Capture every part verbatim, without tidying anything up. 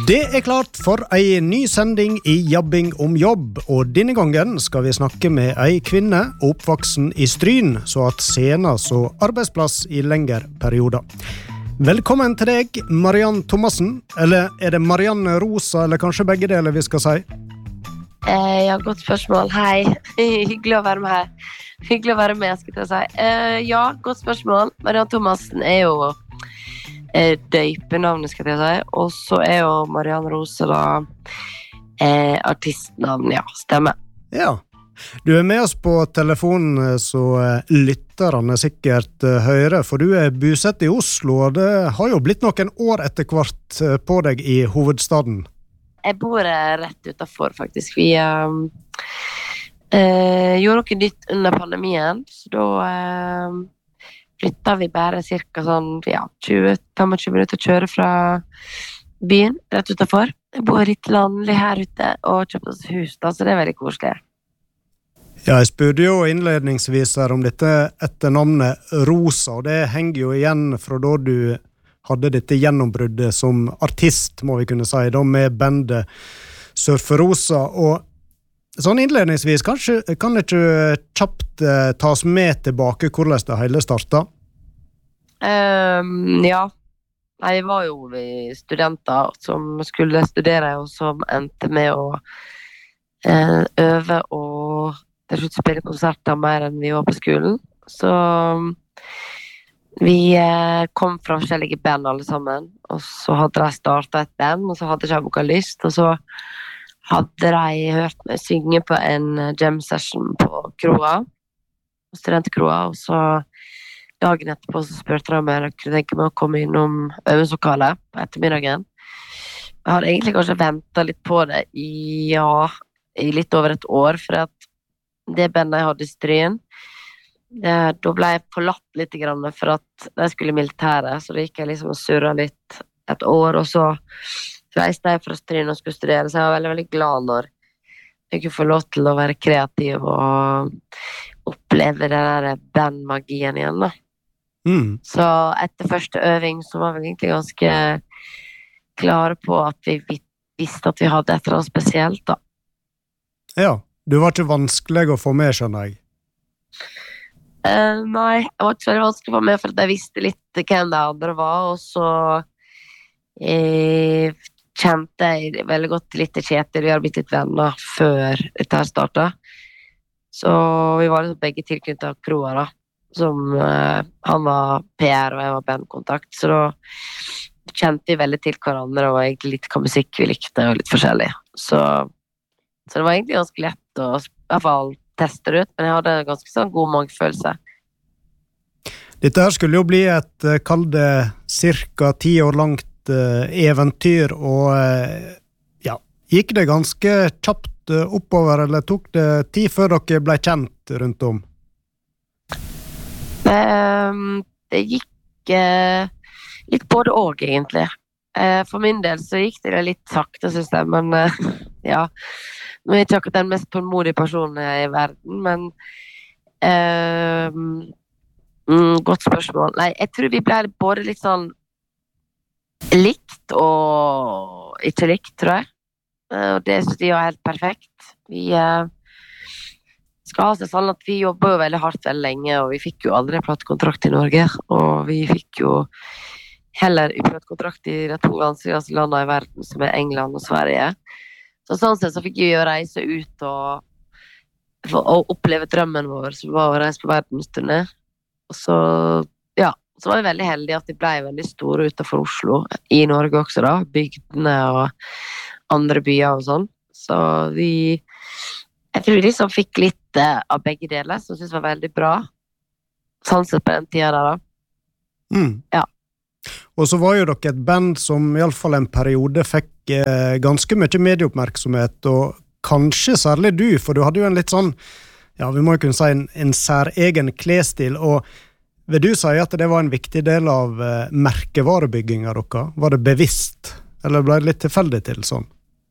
Det er klart for ei ny sending i Jabbing om jobb, og denne gangen skal vi snakke med ei kvinne oppvoksen i Stryn, så at senere så arbeidsplass i lengre perioder. Velkommen til deg, Mariann Thomassen, eller er det Marianne Rosa, eller kanskje begge deler vi skal si? Eh, ja, godt spørsmål. Hei, hyggelig å være med her. Hyggelig å være med, skal jeg si. Eh, ja, godt spørsmål. Mariann Thomassen er jo eh, døypenavnet, skal jeg si. Og så er jo Mariann Rosa da eh, artistnavn, ja, stemmer. Ja, du er med oss på telefonen, så lytterne sikkert hører, for du er bosatt i Oslo, og det har jo blitt noen år etter hvert på deg i hovedstaden. Jeg bor rett utenfor, faktisk. Vi um, eh, gjorde noe nytt under pandemien, så da eh, flyttet vi bare cirka sånn, ja, tjue til tjuefem minutter å kjøre fra byen, rett utenfor. Jeg bor litt landlig her ute og kjøpte oss hus, da, så det er veldig koselig. Ja, jeg spurte jo innledningsvis her om dette etter navnet Rosa, og det henger jo igjen fra da du hadde dette gjennombruddet som artist, må vi kunne si, da med bandet Surfer Rosa. Og sånn innledningsvis, kanskje, kan det ikke kjapt eh, tas med tilbake hvordan det hele startet? Um, ja, Nei, vi var jo vi studenter som skulle studere, og som endte med å eh, øve og til slutt spille konserter mer enn vi var på skolen. Så vi eh, kom fra forskjellige band alle sammen, og så hadde de startet et band, og så hadde jeg vokalist, og så hadde de hørt meg synge på en jam session på kroa, studentkroa, og så dagen etterpå så spurte de meg om jeg kunne tenke meg å komme innom øvingslokalet på ettermiddagen. Jeg hadde egentlig kanskje ventet litt på det i, ja, i litt over et år, for at det bandet jeg hadde i Stryn, Eh, da ble jeg forlatt litt grann for at jeg skulle i militæret, så da gikk jeg liksom og surret litt et år, og så reiste jeg fra Stryn og skulle studere, så jeg var veldig, veldig glad når jeg kunne få lov til å være kreativ og oppleve den der bandmagien igjen da. Mm. Så etter første øving så var vi egentlig ganske klare på at vi visste at vi hadde et eller annet spesielt da. Ja, du var ikke vanskelig å få med, skjønner jeg. Uh, nei, det var ikke veldig vanskelig for meg, for at jeg visste litt hvem de andre var, og så eh, kjente jeg veldig godt litt til Kjetil. Vi har blitt litt venner før dette her startet. Så vi var liksom begge tilknyttet av kroa da, som eh, han var P R og jeg var bandkontakt, så da kjente vi veldig til hverandre, og egentlig litt hva musikk vi likte, og litt forskjellig. Så, så det var egentlig ganske lett å, i hvert fall, teste det ut, men jeg hadde en ganske sånn god magefølelse. Dette her skulle jo bli et, kall det, cirka ti år langt uh, eventyr, og uh, ja, gikk det ganske kjapt uh, oppover, eller tok det tid før dere ble kjent rundt om? Um, det gikk uh, litt både og, egentlig. Uh, for min del så gikk det litt sakte, synes jeg, men uh, ja, nå er jeg ikke akkurat den mest tålmodige personen i verden, men uh, mm, godt spørsmål. Nei, jeg tror vi ble både litt sånn likt og ikke likt, tror jeg. Uh, og det synes jeg var helt perfekt. Vi uh, skal ha seg sånn at vi jobber jo veldig hardt veldig lenge, og vi fikk jo aldri en platekontrakt i Norge, og vi fikk jo heller en platekontrakt i de to vanskeligste landene i verden, som er England og Sverige. Så sånn sett så fikk vi jo reise ut og, og oppleve drømmen vår, som var å reise på verdensturné. Og så, ja, så var vi veldig heldige at vi ble veldig store utenfor Oslo, i Norge også da, bygdene og andre byer og sånn. Så vi, jeg tror vi liksom fikk litt av begge deler, som jeg synes var veldig bra. Sånn sett på den tiden der da. Mm. Ja. Og så var jo dere et band som i alle fall en periode fikk eh, ganske mye medieoppmerksomhet, og kanskje særlig du, for du hadde jo en litt sånn, ja, vi må jo kunne si en, en særegen klesstil, og vil du si at det var en viktig del av eh, merkevarebygginga dere? Var det bevisst, eller ble det litt tilfeldig til sånn?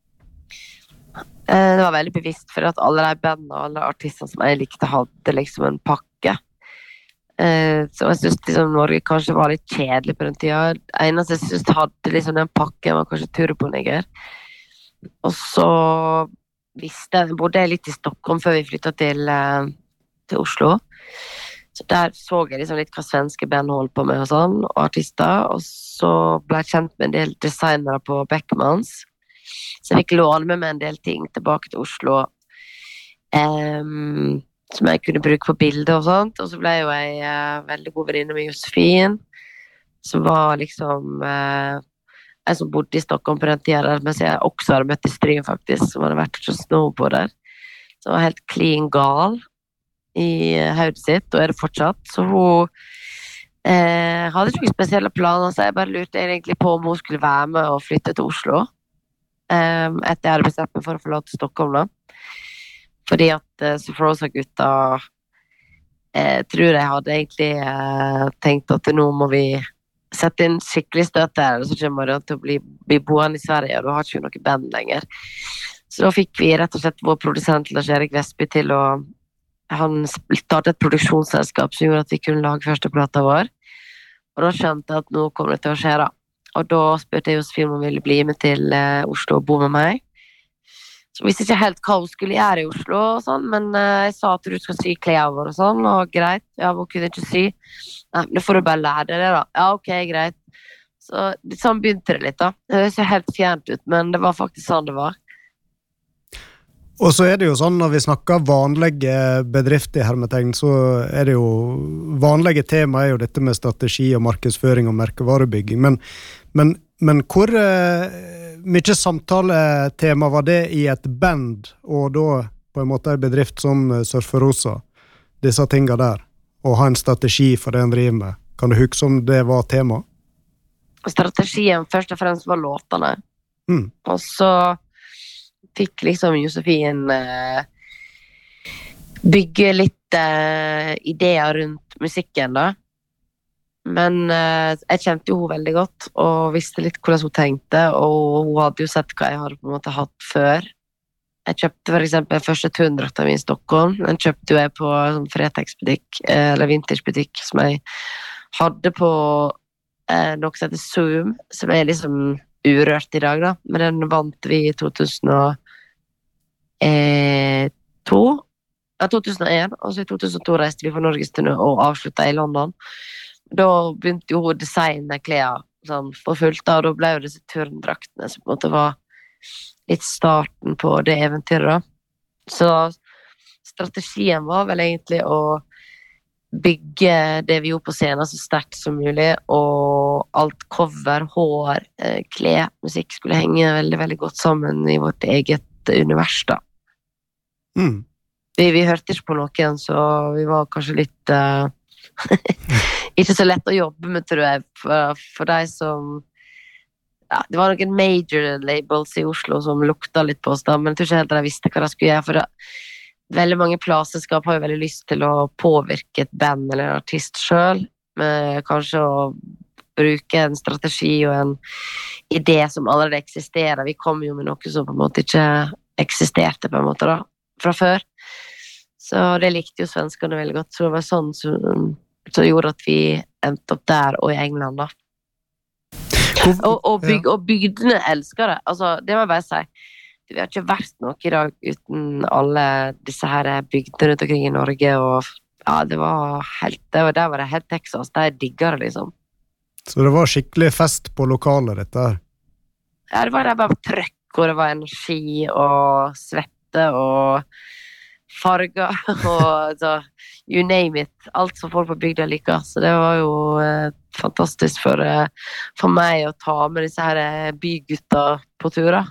Det var veldig bevisst, for at alle de bandene og alle artistene som jeg likte hadde liksom en pakke. Eh, så jeg synes liksom Norge kanskje var litt kjedelig på den tiden. Eneste jeg synes hadde liksom den pakken var kanskje Turboneger. Og så visste jeg, bodde jeg litt i Stockholm før vi flyttet til, eh, til Oslo. Så der så jeg liksom litt hva svenske band holdt på med og sånn, og artister. Og så ble jeg kjent med en del designere på Beckmans. Så jeg fikk låne med meg en del ting tilbake til Oslo. Um, som jeg kunne bruke på bilder og sånt. Og så ble jo jeg uh, veldig god venninne med Josefin, som var liksom uh, jeg som bodde i Stockholm på den tiden der, mens jeg også hadde møtt i Stryn faktisk, som hadde vært til snowboarder. Så var helt clean gal i hodet sitt, og er det fortsatt. Så hun eh, hadde ikke noen spesielle planer, så jeg bare lurte egentlig på om hun skulle være med og flytte til Oslo. Eh, etter jeg hadde bestemt meg for å forlate Stockholm da. Fordi at eh, Sofrosa-gutta eh, tror jeg hadde egentlig eh, tenkt at nå må vi sette inn skikkelig støt der, så kommer det til å bli, bli boende i Sverige, og da har ikke noe band lenger. Så da fikk vi rett og slett vår produsent Lars-Erik Vestby til å han startet et produksjonsselskap som gjorde at vi kunne lage første plata vår, og da skjønte jeg at nå kommer det til å skje da. Og da spurte jeg Josefin om hun ville bli med til uh, Oslo og bo med meg. Så jeg visste ikke helt hva hun skulle gjøre i Oslo og sånn, men uh, jeg sa at du skal sy klær vår og sånn, og greit, ja, hun kunne ikke sy. Nei, men da får du bare lære det da. Ja, ok, greit. Så sånn begynte det litt da. Det høres jo helt fjernt ut, men det var faktisk sånn det var. Og så er det jo sånn, når vi snakker vanlige bedrifter i hermetegn, så er det jo, vanlige tema er jo dette med strategi og markedsføring og merkevarebygging, men, men, men hvor eh, mye samtaletema var det i et band, og da på en måte en bedrift som Surferosa, disse tingene der, og ha en strategi for det en driver med? Kan du huske om det var tema? Strategien først og fremst var låtene. Mm. Og så fikk liksom Josefin eh, bygge litt eh, ideer rundt musikken da. Men eh, jeg kjente jo hun veldig godt, og visste litt hvordan hun tenkte, og hun hadde jo sett hva jeg hadde på en måte hatt før. Jeg kjøpte for eksempel første tundrakta mi i Stockholm. Den kjøpte jeg på en Fretex-butikk, eh, eller vintage-butikk, som jeg hadde på eh, noe som heter Zoom, som er liksom urørt i dag da, men den vant vi i to tusen og to, ja, to tusen og en, og så i to tusen og to reiste vi for Norges turné og avsluttet i London. Da begynte jo hun å designe klær sånn, for fullt, da, og da ble jo disse turndraktene som på en måte var litt starten på det eventyret da. Så strategien var vel egentlig å bygge det vi gjorde på scenen så sterkt som mulig, og alt cover, hår, eh, klær, musikk skulle henge veldig, veldig godt sammen i vårt eget univers da. Mm. Vi, vi hørte ikke på noen, så vi var kanskje litt uh, ikke så lett å jobbe med, tror jeg, for, for de som ja, det var noen major labels i Oslo som lukta litt på oss da, men jeg tror ikke helt at jeg visste hva de skulle gjøre, for det veldig mange plateselskap har jo veldig lyst til å påvirke et band eller en artist selv, med kanskje å bruke en strategi og en idé som allerede eksisterer. Vi kom jo med noe som på en måte ikke eksisterte på en måte da, fra før. Så det likte jo svenskene veldig godt, så det var sånn som, som gjorde at vi endte opp der og i England da. Og, og, byg, og bygdene elsker det, altså det må jeg bare si. Vi har ikke vært noe i dag uten alle disse her bygdene rundt omkring i Norge, og ja, det var helt, det var, der var det helt Texas, der digger det liksom. Så det var skikkelig fest på lokalet dette her? Ja, det var der bare trøkk, og det var energi, og svette, og farger, og så, you name it, alt som folk på bygda liker, så det var jo eh, fantastisk for, eh, for meg å ta med disse her bygutta på turer.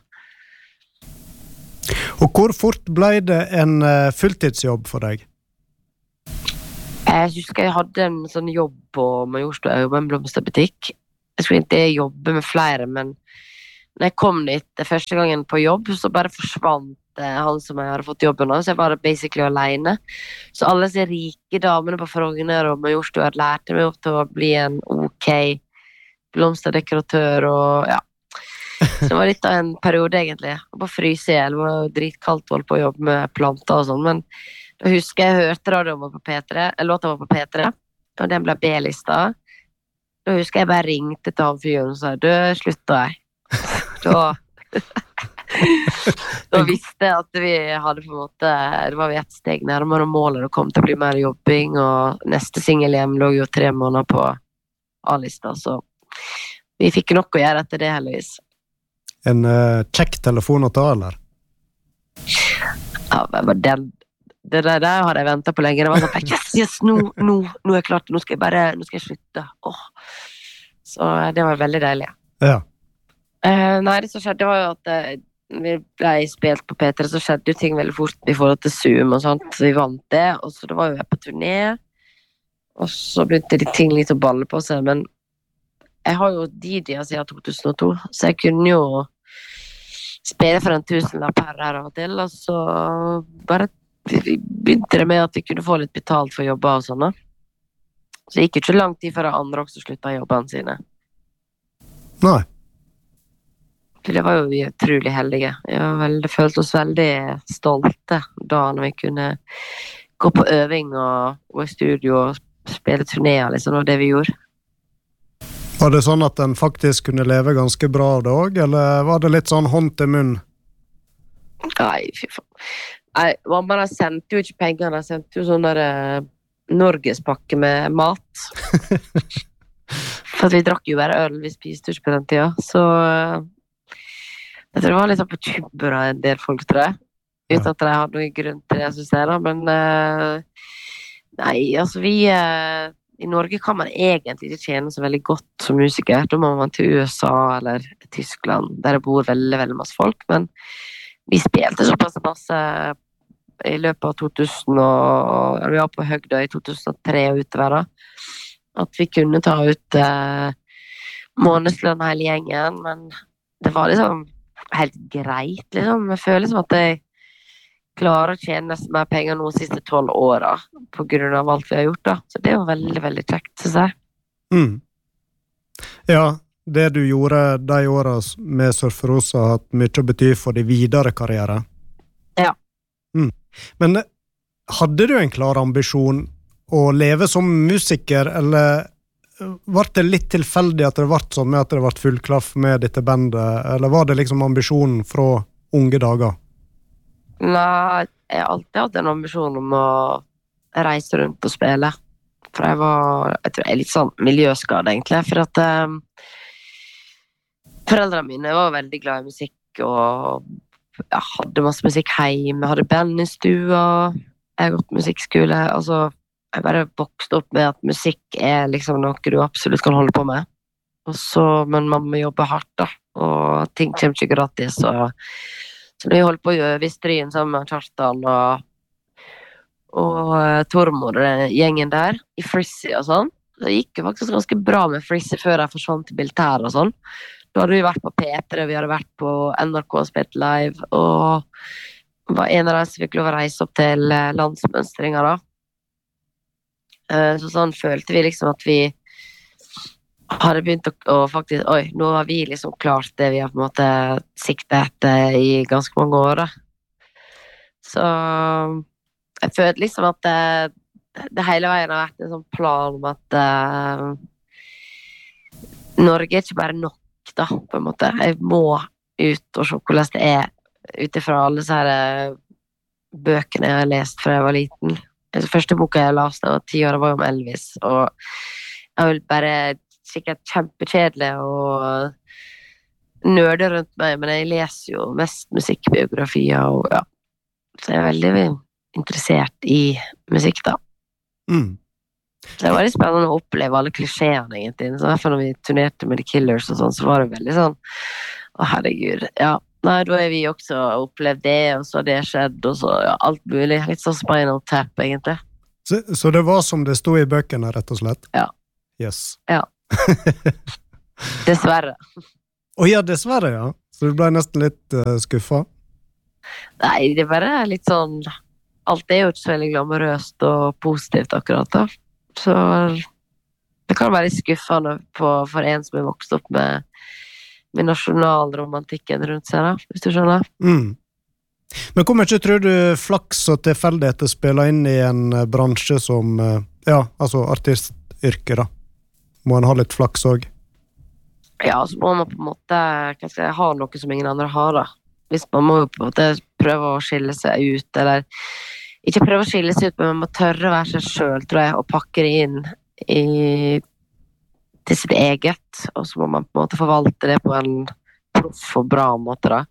Og hvor fort ble det en uh, fulltidsjobb for deg? Jeg husker jeg hadde en sånn jobb på Majorstua, jeg jobbet i en blomsterbutikk. Jeg skulle ikke jobbe med flere, men når jeg kom dit første gangen på jobb, så bare forsvant uh, han som jeg hadde fått jobben av, så jeg var basically alene. Så alle disse rike damene på Frogner og Majorstua lærte meg opp til å bli en ok blomsterdekoratør, og ja. Så det var litt av en periode egentlig. Jeg var på fryse i hjel, det var dritkaldt å holde på å jobbe med planter og sånn, men da husker jeg jeg hørte radioen var på P tre, låta var på P tre, og den ble B-lista. Da husker jeg bare ringte til han fyren og sa, du, slutter jeg. Da, da visste jeg at vi hadde på en måte, det var vi et steg nærmere målet, det kom til å bli mer jobbing, og neste single hjem lå jo tre måneder på A-lista, så vi fikk nok å gjøre etter det, heldigvis. En uh, kjekk telefon å ta, eller? Ja, men den, det der, der hadde jeg ventet på lenge. Det var sånn, yes, yes, nå, nå, nå er jeg klart, nå skal jeg bare, nå skal jeg slutte. Åh. Så det var veldig deilig. Ja. Uh, nei, det som skjedde var jo at uh, vi ble spilt på P tre, så skjedde jo ting veldig fort i forhold til Zoom og sånt, så vi vant det, og så det var jo jeg på turné, og så begynte de ting litt å balle på seg, men jeg har jo D J siden to tusen og to, så jeg kunne jo spille for en tusenlapp her her av og til, og så bare begynte det med at vi kunne få litt betalt for jobber og sånn. Så det gikk jo ikke lang tid før andre også sluttet jobbene sine. Nei. For det var jo vi utrolig heldige. Jeg var veldig, følte oss veldig stolte da når vi kunne gå på øving og gå i studio og spille turnéer, liksom, og det vi gjorde. Var det sånn at den faktisk kunne leve ganske bra av det også, eller var det litt sånn hånd til munn? Nei, fy faen. Nei, mamma sendte jo ikke penger, hun sendte jo sånn der uh, Norgespakke med mat. For vi drakk jo bare øl, vi spiste jo ikke på den tida, så uh, jeg tror det var litt sånn på tjubber av en del folk, tror jeg. Uten ja. At jeg hadde noen grunn til det, synes jeg da, men uh, nei, altså vi uh, i Norge kan man egentlig ikke tjene så veldig godt som musiker. Da må man til U S A eller Tyskland, der det bor veldig, veldig masse folk, men vi spilte såpass masse i løpet av to tusen, og vi var på Høgda i to tusen og tre og utover da, at vi kunne ta ut uh, månedslønn hele gjengen, men det var liksom helt greit, liksom. Jeg føler som at jeg klarer å tjene nesten mer penger nå de siste tolv åra på grunn av alt vi har gjort da. Så det er jo veldig, veldig kjekt, synes jeg. Mm. Ja, det du gjorde de åra med Surfer Rosa har hatt mye å bety for de videre karriere. Ja. Mm. Men hadde du en klar ambisjon å leve som musiker, eller var det litt tilfeldig at det ble sånn med at det ble fullklaff med dette bandet, eller var det liksom ambisjonen fra unge dager? Nei, jeg har alltid hatt en ambisjon om å reise rundt og spille. For jeg var, jeg tror jeg er litt sånn miljøskade egentlig, for at um, foreldrene mine var veldig glad i musikk, og jeg hadde masse musikk hjemme, jeg hadde band i stua, jeg har gått musikkskole, altså jeg bare vokste opp med at musikk er liksom noe du absolutt kan holde på med. Og så, men man må jobbe hardt da, og ting kommer ikke gratis, og så når vi holdt på å gjøre Vistryen sammen med Kjartan og, og Tormod og den gjengen der, i Frizzy og sånn, så gikk det faktisk ganske bra med Frizzy før jeg forsvant til militær og sånn. Da hadde vi vært på P tre, vi hadde vært på N R K og spilt live, og var en av dem som fikk lov å reise opp til landsmønstringer da. Så sånn følte vi liksom at vi hadde begynt å, å faktisk, oi, nå har vi liksom klart det vi har på en måte siktet etter i ganske mange år da. Så jeg følte liksom at det, det hele veien har vært en sånn plan om at uh, Norge er ikke bare nok da, på en måte. Jeg må ut og se hvordan det er utifra alle disse her bøkene jeg har lest fra jeg var liten. Den første boka jeg leste da var ti år, var jo om Elvis, og jeg vil bare sikkert kjempekjedelig og nørde rundt meg, men jeg leser jo mest musikkbiografier, og ja, så jeg er veldig interessert i musikk da. Mm. Så det var litt spennende å oppleve alle klisjeene egentlig, så i hvert fall når vi turnerte med The Killers og sånn, så var det veldig sånn, å herregud, ja, nei, da har vi også opplevd det, og så har det skjedd, og så ja, alt mulig, litt sånn Spinal Tap egentlig. Så, så det var som det stod i bøkene, rett og slett? Ja. Yes. Ja. Dessverre. Å ja, dessverre, ja. Så du ble nesten litt uh, skuffet? Nei, det er bare litt sånn, alt er jo ikke så veldig glamorøst og positivt akkurat da. Så det kan være litt skuffende på, for en som er vokst opp med med nasjonalromantikken rundt seg da, hvis du skjønner. Mm. Men hvor mye tror du flaks og tilfeldigheter spiller inn i en bransje som, ja, altså artist, yrke da. Må han ha litt flaks også? Ja, så må man på en måte hva skal jeg, ha noe som ingen andre har da. Hvis man må jo på en måte prøve å skille seg ut, eller ikke prøve å skille seg ut, men man må tørre å være seg selv, tror jeg, og pakke det inn i, til sitt eget, og så må man på en måte forvalte det på en proff og bra måte da.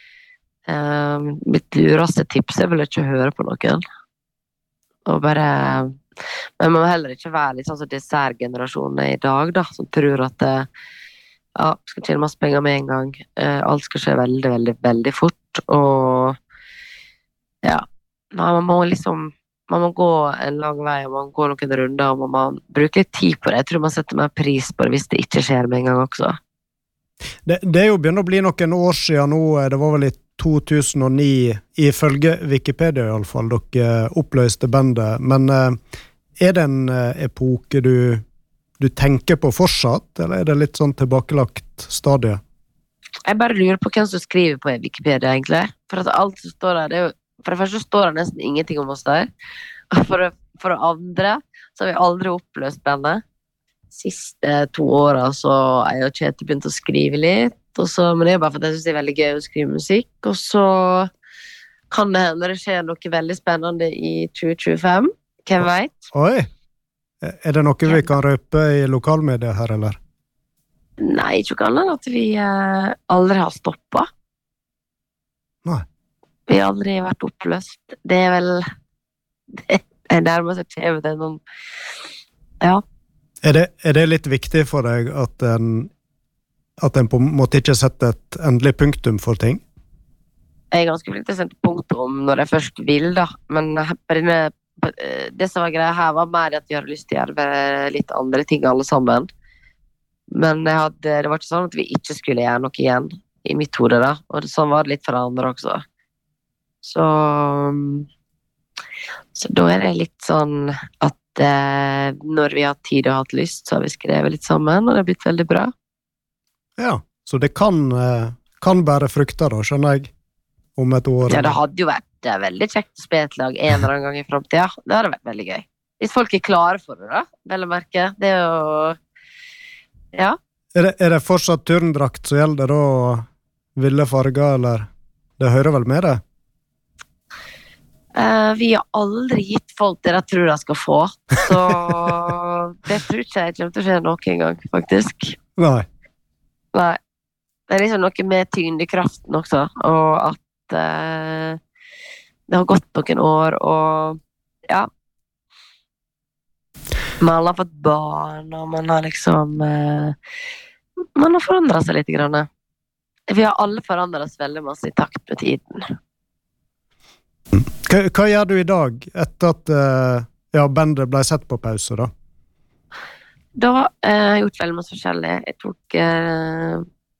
Um, mitt lureste tips er vel ikke å høre på noen, og bare, men man må heller ikke være litt sånn som dessertgenerasjonen i dag da, som tror at det, ja, skal tjene masse penger med en gang, uh, alt skal skje veldig, veldig, veldig fort, og ja, man må liksom man må gå en lang vei, og man må gå noen runder, og man må bruke litt tid på det. Jeg tror man setter mer pris på det hvis det ikke skjer med en gang også. Det, det er jo begynt å bli noen år siden nå, det var vel i to tusen og ni, ifølge Wikipedia i alle fall, dere oppløste bandet, men er det en epoke du, du tenker på fortsatt, eller er det litt sånn tilbakelagt stadie? Jeg bare lurer på hvem som skriver på Wikipedia egentlig, for at alt som står der, det er jo, for det første står det nesten ingenting om oss der, og for det, for det andre så har vi aldri oppløst bandet. Siste to årene så er jeg og Kjetil begynt å skrive litt, og så, men det er bare for at jeg synes det er veldig gøy å skrive musikk, og så kan det hende det skjer noe veldig spennende i tjue tjuefem, hvem vet? Oi, er det noe vi kan røpe i lokalmedia her, eller? Nei, ikke kan det at vi eh, aldri har stoppet. Nei. Vi har aldri vært oppløst. Det er vel det er nærmest et kjeve til noen, ja. Er det, er det litt viktig for deg at en at en på en måte ikke setter et endelig punktum for ting? Jeg er ganske flink til å sette punktum når jeg først vil da, men det som var greia her var mer at vi hadde lyst til å gjøre litt andre ting alle sammen, men jeg hadde, det var ikke sånn at vi ikke skulle gjøre noe igjen i mitt hode da, og det, sånn var det litt for andre også, så så da er det litt sånn at eh, når vi har tid og hatt lyst så har vi skrevet litt sammen, og det har blitt veldig bra. Ja, så det kan, kan bære frukter da, skjønner jeg, om et år. Ja, det hadde jo vært veldig kjekt å spille et lag en eller annen gang i fremtiden. Det hadde vært veldig gøy. Hvis folk er klare for det da, vel å merke. Det er jo... Ja. Er det, er det fortsatt turndrakt så gjelder det da ville farger, eller? Det hører vel med det? Uh, vi har aldri gitt folk det de tror de skal få, så det tror ikke jeg kommer til å skje noen gang, faktisk. Nei. Nei, det er liksom noe med tyngdekraften også, og at eh, det har gått noen år, og ja, man har fått barn, og man har liksom, eh, man har forandret seg litt grann. Vi har alle forandret oss veldig masse i takt med tiden. Hva, hva gjør du i dag, etter at eh, ja, bandet ble sett på pause da? Da eh, har jeg gjort veldig masse forskjellig. Jeg tok eh,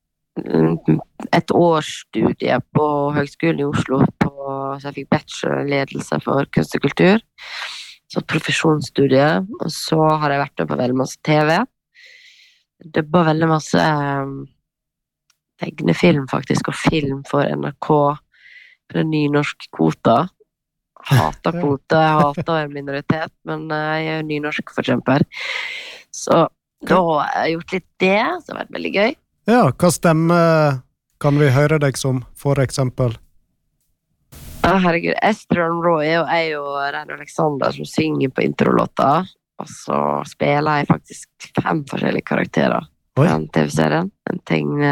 et års studie på Høgskolen i Oslo, på, så jeg fikk bachelorledelse for kunst og kultur, så profesjonsstudie, og så har jeg vært med på veldig masse T V. Det var veldig masse eh, tegnefilm faktisk, og film for N R K, på den nynorsk kvota. Hater kvota, jeg hater en minoritet, men jeg er nynorsk for eksempel. Så da har jeg gjort litt det, så det har vært veldig gøy. Ja, hva stemme kan vi høre deg som, for eksempel? Ja, herregud, Esther Roy og jeg og Reine Alexander som synger på introlåta, og så spiller jeg faktisk fem forskjellige karakterer på den T V-serien. En tegne,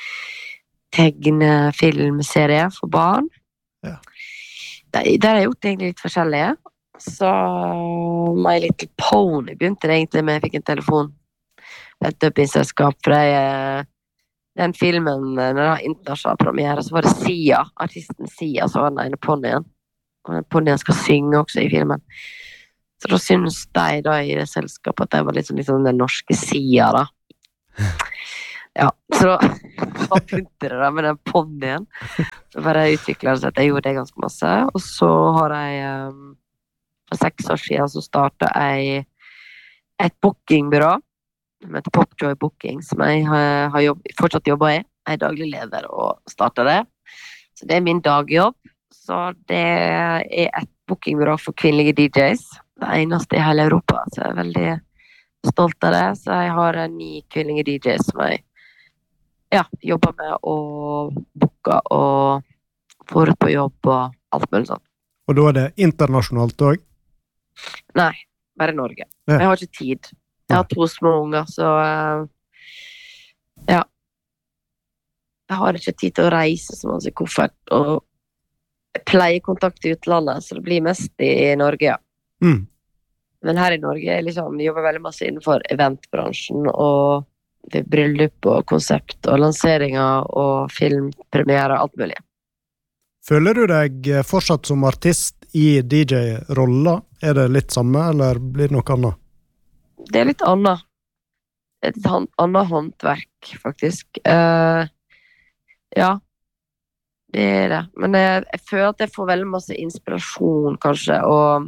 tegnefilmserie for barn. Ja. Der, der har jeg gjort egentlig litt forskjellige. Så My Little Pony begynte det egentlig med, jeg fikk en telefon et dubbingselskap, for jeg, den filmen, når den har internasjonal premiere, så var det Sia, artisten Sia, så var den ene ponyen, og den ponyen skal synge også i filmen, så da synes de da i det selskapet at jeg var litt sånn, litt sånn den norske Sia da. Ja, så da begynte det da med den ponyen, så bare utviklet det seg at jeg gjorde det ganske masse, og så har jeg um, for seks år siden så startet jeg et bookingbyrå som heter Popjoy Booking, som jeg har, har jobb, fortsatt jobbet i. Jeg er daglig leder og startet det. Så det er min dagjobb. Så det er et bookingbyrå for kvinnelige D Js. Det eneste i hele Europa. Så det er veldig, stolt av det. Så jeg har en ny kvinnelige D J som jeg ja, jobber med og booker og får ut på jobb og alt mulig sånn. Og da er det internasjonalt også? Nei, bare Norge. Ja. Jeg har ikke tid. Jeg har to små unger, så uh, ja. Jeg har ikke tid til å reise som altså koffert og pleiekontakt i utlandet, så det blir mest i Norge, ja. Mm. Men her i Norge liksom, jeg jobber veldig masse innenfor eventbransjen og bryllup og konsept og lanseringer og filmpremiere og alt mulig. Føler du deg fortsatt som artist i D J-rolla? Er det litt samme, eller blir det noe annet? Det er litt annet. Et litt annet håndverk, faktisk. Uh, ja, det er det. Men jeg, jeg føler at jeg får veldig masse inspirasjon, kanskje, og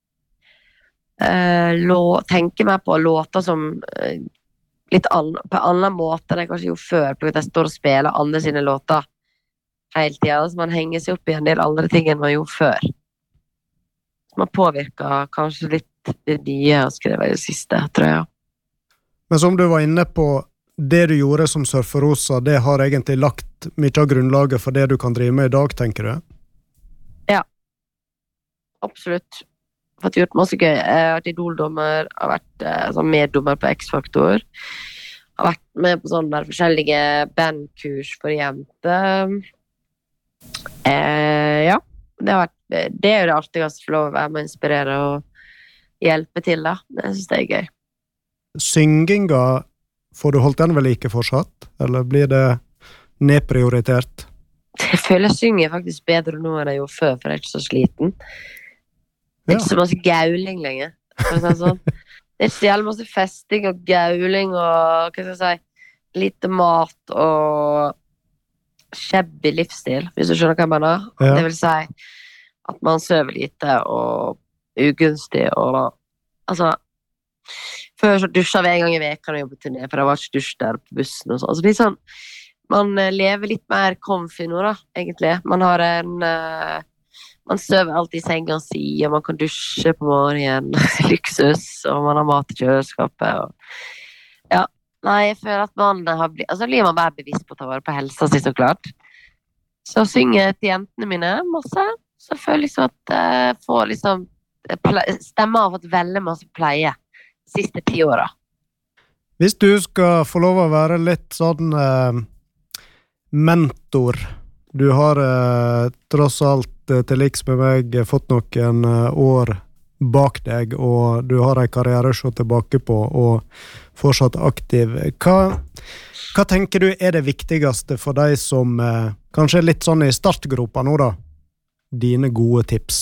uh, lå, tenker meg på låter som uh, litt an, på en annen måte enn jeg kanskje gjorde før, fordi jeg står og spiller andre sine låter hele tiden, så man henger seg opp i en del andre ting enn man gjorde før. Så man påvirker kanskje litt det nye jeg har skrevet i det siste, tror jeg. Men som du var inne på, det du gjorde som Surferosa, det har egentlig lagt mye av grunnlaget for det du kan drive med i dag, tenker du? Ja, absolutt. Jeg har fått gjort masse gøy. Jeg har vært idoldommer, har vært eh, sånn meddommer på X-Faktor, har vært med på sånne der forskjellige bandkurs for jenter. Eh, ja, det har vært det er jo det artigste for lov å være med å inspirere og hjelpe til da. Det synes jeg er gøy. Synginga, får du holdt den vel ikke fortsatt? Eller blir det nedprioritert? Jeg føler jeg synger faktisk bedre nå enn jeg gjorde før, for jeg er ikke så sliten. Det er ikke så masse gauling lenger. For å si sånn. Det er ikke så jævlig masse festing og gauling og, hva skal jeg si, lite mat og shabby livsstil, hvis du skjønner hva jeg mener. Ja. Det vil si at man søver lite og ugunstig og altså før så dusja vi en gang i veka når jeg jobbet turné, for jeg var ikke dusj der på bussen og sånn. Altså det er sånn, man lever litt mer comfy nå da, egentlig. Man har en uh, man søver alltid i senga si, og man kan dusje på morgenen, luksus, og man har mat i kjøleskapet og ja. Nei, jeg føler at man har blitt, altså blir man bare bevisst på å ta vare på helsa si, så klart. Så synger jeg til jentene mine masse, så føler jeg liksom at jeg får liksom, stemmer har fått veldig masse pleie siste ti åra. Hvis du skal få lov å være litt sånn eh, mentor, du har eh, tross alt eh, til liks med meg fått noen eh, år bak deg, og du har en karriere å se tilbake på, og fortsatt aktiv. Hva, hva tenker du er det viktigste for deg som eh, kanskje er litt sånn i startgropa nå da? Dine gode tips?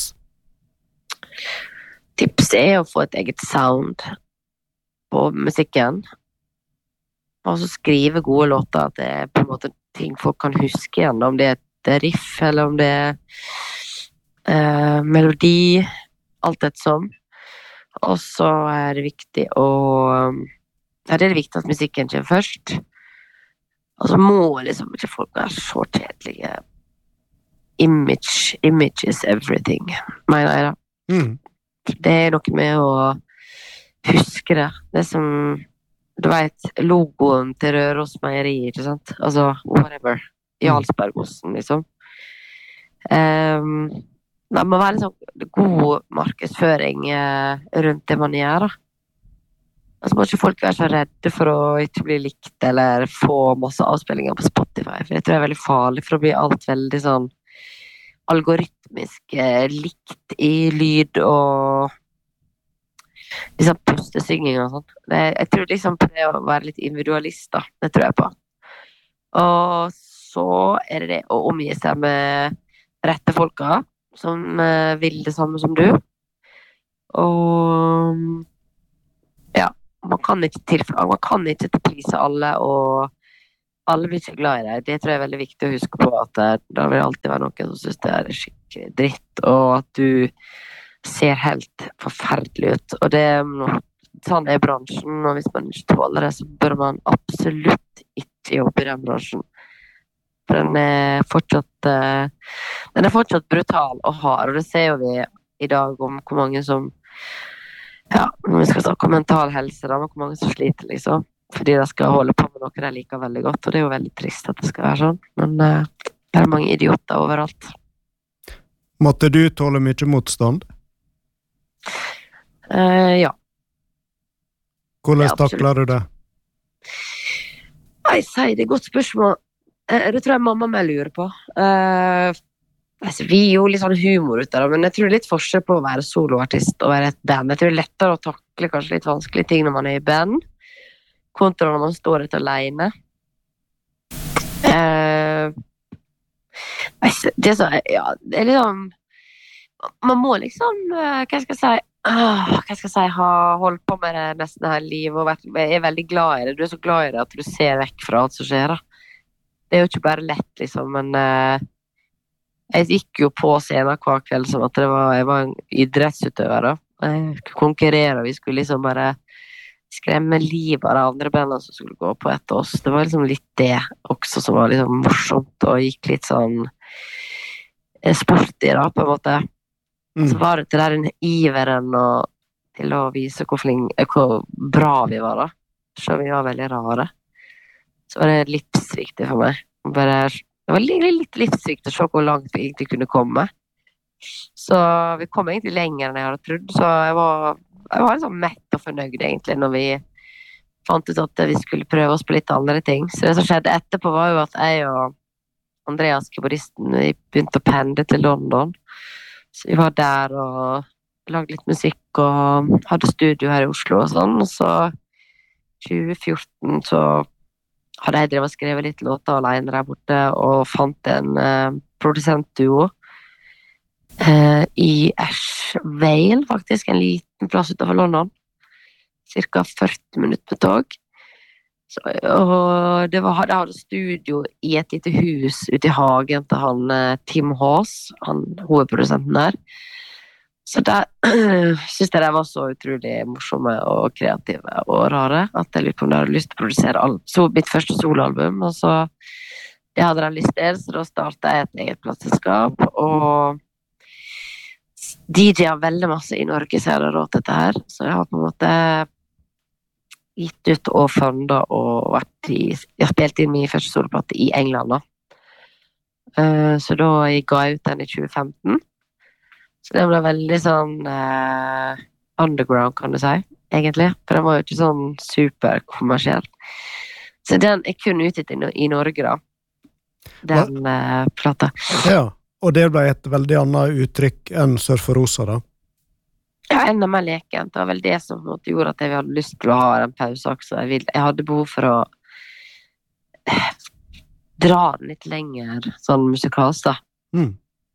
Tips er å få et eget sound på musikken, og så skrive gode låter, at det er på en måte ting folk kan huske igjen, om det er et riff, eller om det er eh, melodi, alt et sånn. Og så er det viktig å ja, det er det viktig at musikken kommer først. Og så må liksom ikke folk være så kjedelige. Image, image is everything, mener jeg da. Mm. Det er noe med å huske det. Det som, du vet, logoen til Røros Meieri, ikke sant? Altså, whatever. Jarlsbergosten, liksom. Um, det må være liksom god markedsføring uh, rundt det man gjør, da. Altså må ikke folk være så redde for å ikke bli likt, eller få masse avspillinger på Spotify, for det tror jeg er veldig farlig, for å bli alt veldig sånn algoritmisk uh, likt i lyd og liksom pustesynging og sånt. Det, jeg tror liksom på det å være litt individualist, da. Det tror jeg på. Og så er det det å omgi seg med rette folka, som uh, vil det samme som du. Og ja, man kan ikke tilfelle, man kan ikke tilprise alle, og alle blir ikke glad i deg. Det tror jeg er veldig viktig å huske på, at uh, da vil det alltid være noen som synes det er skikkelig dritt, og at du ser helt forferdelig ut. Og det sånn er bransjen, og hvis man ikke tåler det, så bør man absolutt ikke jobbe i den bransjen. For den er fortsatt uh, den er fortsatt brutal og hard, og det ser jo vi i dag om hvor mange som Ja, når vi skal snakke om mental helse, da er det mange som sliter, liksom. Fordi de skal holde på med noe de liker veldig godt, og det er jo veldig trist at det skal være sånn. Men uh, det er mange idioter overalt. Måtte du tåle mye motstand? Uh, ja. Hvordan Ja, takler du det? Jeg sier det er et godt spørsmål. Uh, det tror jeg mamma meg lurer på. Uh, altså, vi er jo litt sånn humor ut av det, men jeg tror det er litt forskjell på å være soloartist og være et band. Jeg tror det er lettere å takle kanskje litt vanskelige ting når man er i band, kontra når man står litt alene. Uh, det er så, ja, det er liksom man må liksom, uh, hva skal jeg si uh, hva skal jeg si, ha holdt på med det nesten hele livet og vært, jeg er veldig glad i det. Du er så glad i det at du ser vekk fra alt som skjer da. Det er jo ikke bare lett liksom, men uh, jeg gikk jo på scenen hver kveld som at det var, jeg var en idrettsutøver da. Jeg konkurrerer, vi skulle liksom bare skremme livet av de andre bandene som skulle gå på etter oss. Det var liksom litt det også som var liksom morsomt og gikk litt sånn sport i da, på en måte. Mm. Så var det til der den iveren og til å vise hvor, flink, hvor bra vi var da. Så vi var veldig rare. Så var det livsviktig for meg. Bare, det var litt, litt livsviktig å se hvor langt vi egentlig kunne komme. Så vi kom egentlig lenger enn jeg hadde trodd. Så jeg var Jeg var liksom mett og fornøyd egentlig når vi fant ut at vi skulle prøve oss på litt andre ting. Så det som skjedde etterpå var jo at jeg og Andreas, keyboardisten, vi begynte å pendle til London. Så vi var der og lagde litt musikk og hadde studio her i Oslo og sånn. Og så tjue fjorten så hadde jeg drevet og skrevet litt låter alene der borte og fant en uh, produsentduo Uh, i Ashvale, faktisk, en liten plass utenfor London. Cirka førti minutter på tog. Så, og det var, de hadde studio i et lite hus ute i hagen til han uh, Tim Haas, han hovedprodusenten der. Så der uh, synes jeg de var så utrolig morsomme og kreative og rare, at jeg lurte på om de hadde lyst til å produsere alt. Så mitt første soloalbum, og så det hadde de lyst til, så da startet jeg et eget plateselskap, og D J-er veldig masse i Norge, så jeg hadde råd til dette her. Så jeg har på en måte gitt ut og fundet og vært i, jeg har spilt inn min første soloplate i England da. Uh, så da ga jeg ut den i tjue femten. Så det ble veldig sånn uh, underground, kan du si, egentlig. For den var jo ikke sånn superkommersiell. Så den er kun utgitt i, i Norge da. Den uh, plata. Ja. Og det ble et veldig annet uttrykk enn Surfer Rosa, da? Ja, enda mer lekent. Det var vel det som på en måte gjorde at jeg hadde lyst til å ha en pause også. Jeg, vil, jeg hadde behov for å dra den litt lenger, sånn musikalsk, da. Mm.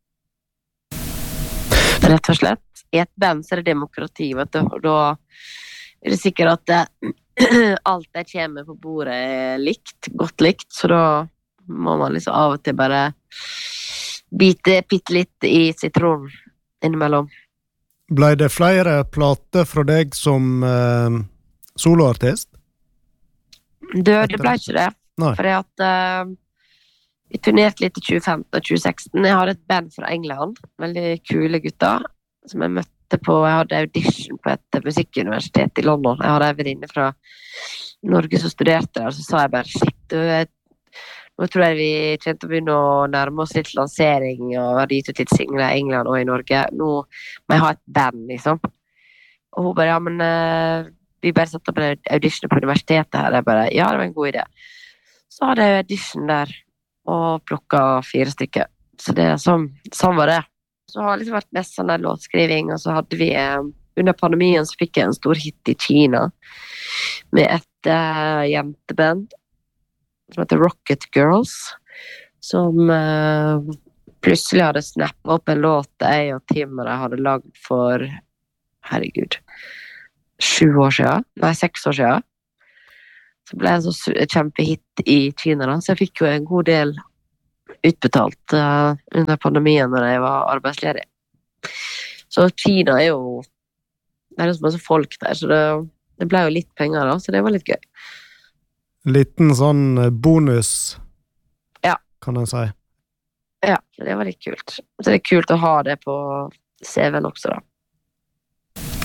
Rett og slett. I et band så er det demokrati, vet du. Og da er det sikkert at det, alt det kommer på bordet er likt, godt likt, så da må man liksom av og til bare bite pitt litt i sitron innimellom. Ble det flere plater fra deg som eh, soloartist? Det, det ble ikke det. Nei. Fordi at eh, vi turnerte litt i tjue femten og tjue seksten. Jeg hadde et band fra England, veldig kule gutter, som jeg møtte på, jeg hadde audition på et musikkuniversitet i London. Jeg hadde en venninne fra Norge som studerte der, så sa jeg bare, shit, du vet, nå tror jeg vi kjente å begynne å nærme oss litt lansering og hadde gitt ut litt singler i England og i Norge. Nå må jeg ha et band, liksom. Og hun bare, ja, men uh, vi bare satt opp en audition på universitetet her. Jeg bare, ja, det var en god idé. Så hadde jeg audition der og plukket fire stykker. Så det er sånn, sånn var det. Så har det liksom vært mest sånn der låtskriving, og så hadde vi, uh, under pandemien så fikk jeg en stor hit i Kina med et uh, jenteband som heter Rocket Girls, som uh, plutselig hadde snappet opp en låt jeg og Tim og jeg hadde lagd for, herregud, sju år siden, nei, seks år siden. Så ble det en så kjempehit i Kina da, så jeg fikk jo en god del utbetalt uh, under pandemien når jeg var arbeidsledig. Så Kina er jo, det er jo så masse folk der, så det, det ble jo litt penger da, så det var litt gøy. Liten sånn bonus, ja. Kan jeg si. Ja, det var litt kult. Så det er kult å ha det på C V-en også da.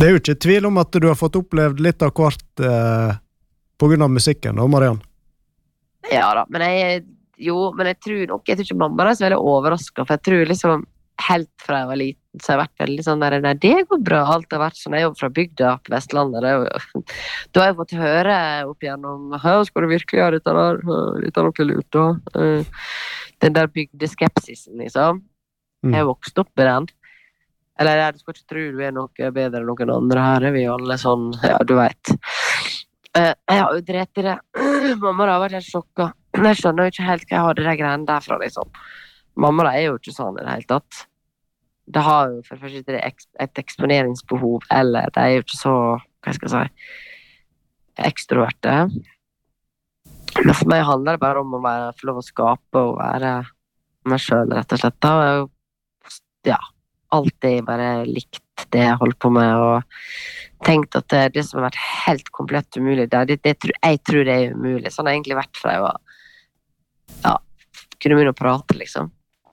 Det er jo ikke tvil om at du har fått opplevd litt av hvert eh, på grunn av musikken, da, Mariann? Ja da, men jeg, jo, men jeg tror nok, jeg tror ikke mamma er så veldig overrasket, for jeg tror liksom, helt fra jeg var liten, så har jeg vært veldig sånn der, nei, det går bra, alt har vært sånn, jeg jobber fra bygda på Vestlandet, det er jo, da har jeg fått høre opp igjennom, «Hæ, skal du virkelig gjøre dette der? Dette er noe lurt da?» Den der bygdeskepsisen, liksom. Jeg har vokst opp med den. Eller jeg skal ikke tro du er noe bedre enn noen andre, her er vi alle sånn, ja, du vet. Jeg har jo drept i det. Mamma har vært helt sjokket. Jeg skjønner jo ikke helt hva jeg har det der greiene derfra, liksom. Mamma er jo ikke sånn i det hele tatt. Det har jo for først ikke et eksponeringsbehov, eller det er jo ikke så, hva skal jeg si, ekstroverte. Men for meg handler det bare om å være, få lov å skape og være meg selv, rett og slett. Da har jeg jo, ja, alltid bare likt det jeg holdt på med, og tenkt at det, det som har vært helt komplett umulig, det, det, det, jeg tror det er umulig. Sånn har jeg egentlig vært fra jeg var, ja, kunne begynne å prate, liksom.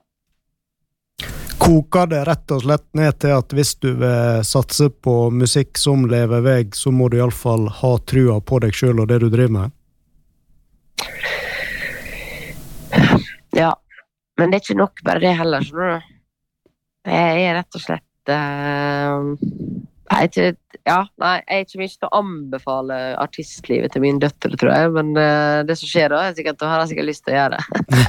Koker det rett og slett ned til at hvis du vil satse på musikk som lever veg, så må du i alle fall ha trua på deg selv og det du driver med? Ja, men det er ikke nok bare det heller, skjønner du? Jeg er rett og slett uh, jeg, er ikke, ja, nei, jeg er ikke mye til å anbefale artistlivet til min døtter, tror jeg, men uh, det som skjer da, er sikkert, da har jeg sikkert lyst til å gjøre det.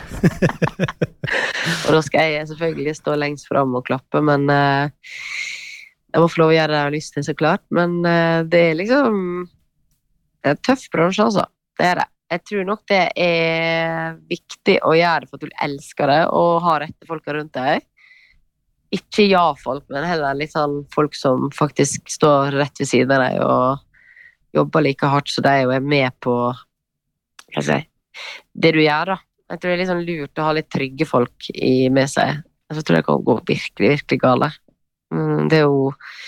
Og da skal jeg selvfølgelig stå lengst frem og klappe, men uh, jeg må få lov å gjøre det jeg har lyst til, så klart, men uh, det er liksom det er en tøff bransje, altså. Det er det. Jeg tror nok det er viktig å gjøre det for at du elsker det, og ha rette folka rundt deg. Ikke ja-folk, men heller litt sånn folk som faktisk står rett ved siden av deg og jobber like hardt som deg og er med på hva skal jeg si, det du gjør da. Jeg tror det er litt sånn lurt å ha litt trygge folk i, med seg. Jeg tror det kan gå virkelig, virkelig gale. Mm, det er jo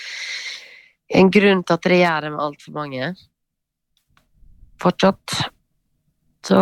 en grunn til at det gjør det med alt for mange. Fortsatt. Så,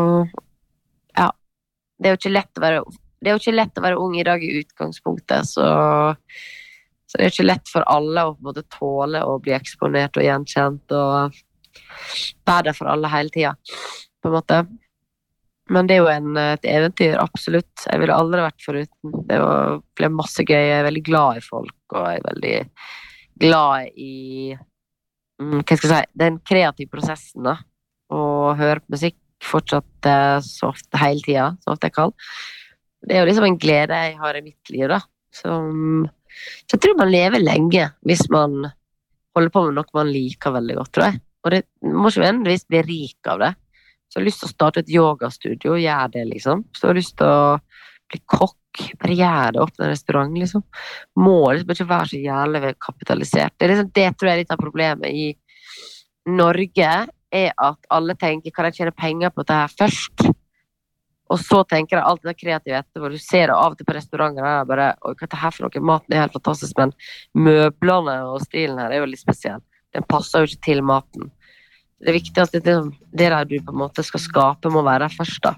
ja. Det er jo ikke lett å være, det er jo ikke lett å være ung i dag i utgangspunktet, så, så det er jo ikke lett for alle å på en måte tåle å bli eksponert og gjenkjent og være der for alle hele tiden, på en måte. Men det er jo en, et eventyr, absolutt. Jeg ville aldri vært foruten. Det var, ble masse gøy. Jeg er veldig glad i folk, og jeg er veldig glad i hva skal jeg si, den kreative prosessen da, og høre på musikk fortsatt så ofte, hele tiden, så ofte jeg kan. Det er jo liksom en glede jeg har i mitt liv da, som, så jeg tror man lever lenge hvis man holder på med noe man liker veldig godt, tror jeg. Og det må ikke nødvendigvis bli rik av det. Så jeg har lyst til å starte et yogastudio, gjør det liksom. Så jeg har lyst til å bli kokk, bare gjør det, åpne en restaurant liksom. Må liksom ikke være så jævlig kapitalisert. Det, er liksom, det tror jeg er litt av problemet i Norge, er at alle tenker, kan jeg tjene penger på dette her først? Og så tenker jeg alt det kreative etterpå. Du ser det av og til på restauranter, der bare, oi, hva er det her for noe? Maten er helt fantastisk, men møblene og stilen her er jo litt spesiell. Den passer jo ikke til maten. Det er viktig at det, det der du på en måte skal skape må være først da.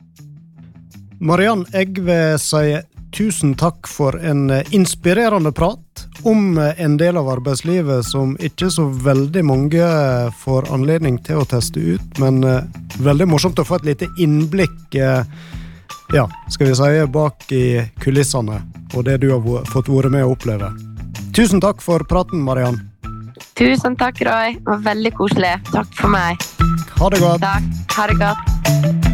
Mariann, jeg vil si tusen takk for en inspirerende prat om en del av arbeidslivet som ikke så veldig mange får anledning til å teste ut, men veldig morsomt å få et lite innblikk, ja, skal vi si, bak i kulissene og det du har fått være med å oppleve. Tusen takk for praten, Mariann. Tusen takk, Roy. Det var veldig koselig. Takk for meg. Ha det godt. Takk. Ha det godt.